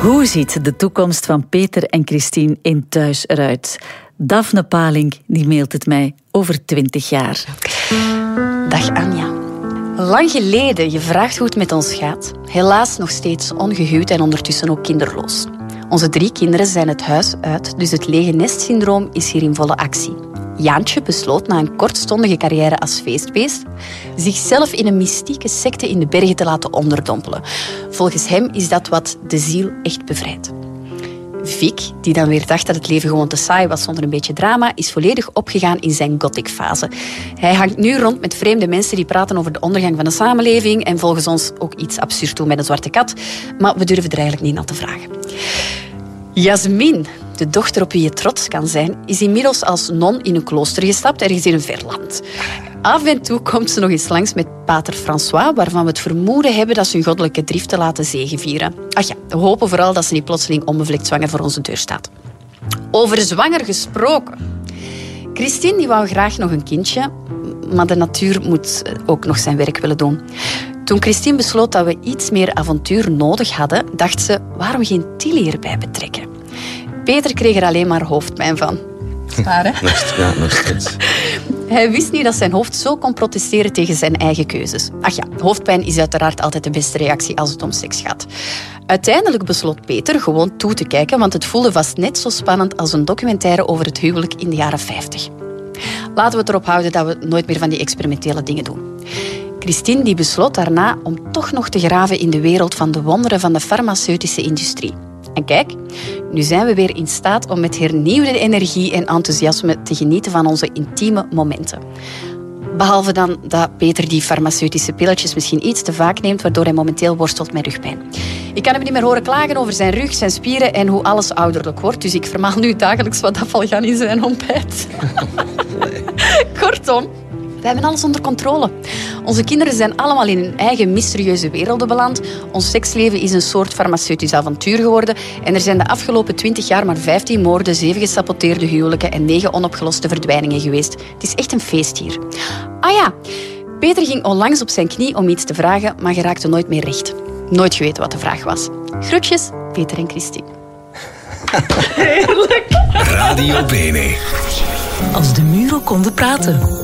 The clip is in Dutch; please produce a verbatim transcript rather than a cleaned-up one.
Hoe ziet de toekomst van Peter en Christine in Thuis eruit? Daphne Paling die mailt het mij over twintig jaar. Dag Anja. Lang geleden, je vraagt hoe het met ons gaat. Helaas nog steeds ongehuwd en ondertussen ook kinderloos. Onze drie kinderen zijn het huis uit, dus het lege nestsyndroom is hier in volle actie. Jaantje besloot na een kortstondige carrière als feestbeest zichzelf in een mystieke secte in de bergen te laten onderdompelen. Volgens hem is dat wat de ziel echt bevrijdt. Vic, die dan weer dacht dat het leven gewoon te saai was zonder een beetje drama, is volledig opgegaan in zijn gothic-fase. Hij hangt nu rond met vreemde mensen die praten over de ondergang van de samenleving en volgens ons ook iets absurd doen met een zwarte kat. Maar we durven er eigenlijk niet naar te vragen. Jasmin, de dochter op wie je trots kan zijn, is inmiddels als non in een klooster gestapt, ergens in een ver land. Af en toe komt ze nog eens langs met pater François, waarvan we het vermoeden hebben dat ze hun goddelijke driften laten zegevieren. Ach ja, we hopen vooral dat ze niet plotseling onbevlekt zwanger voor onze deur staat. Over zwanger gesproken. Christine die wou graag nog een kindje, maar de natuur moet ook nog zijn werk willen doen. Toen Christine besloot dat we iets meer avontuur nodig hadden, dacht ze, waarom geen Tilly erbij betrekken? Peter kreeg er alleen maar hoofdpijn van. Zwaar, hè? Ja, nog steeds. Hij wist niet dat zijn hoofd zo kon protesteren tegen zijn eigen keuzes. Ach ja, hoofdpijn is uiteraard altijd de beste reactie als het om seks gaat. Uiteindelijk besloot Peter gewoon toe te kijken, want het voelde vast net zo spannend als een documentaire over het huwelijk in de jaren vijftig. Laten we het erop houden dat we nooit meer van die experimentele dingen doen. Christine die besloot daarna om toch nog te graven in de wereld van de wonderen van de farmaceutische industrie. En kijk, nu zijn we weer in staat om met hernieuwde energie en enthousiasme te genieten van onze intieme momenten. Behalve dan dat Peter die farmaceutische pilletjes misschien iets te vaak neemt, waardoor hij momenteel worstelt met rugpijn. Ik kan hem niet meer horen klagen over zijn rug, zijn spieren en hoe alles ouderlijk wordt, dus ik vermaal nu dagelijks wat afvalgaan in zijn ontbijt. Kortom, we hebben alles onder controle. Onze kinderen zijn allemaal in hun eigen mysterieuze werelden beland. Ons seksleven is een soort farmaceutisch avontuur geworden. En er zijn de afgelopen twintig jaar maar vijftien moorden, zeven gesaboteerde huwelijken en negen onopgeloste verdwijningen geweest. Het is echt een feest hier. Ah ja, Peter ging onlangs op zijn knie om iets te vragen, maar geraakte nooit meer recht. Nooit geweten wat de vraag was. Groetjes, Peter en Christine. Heerlijk. Radio Bene. Als de muren konden praten.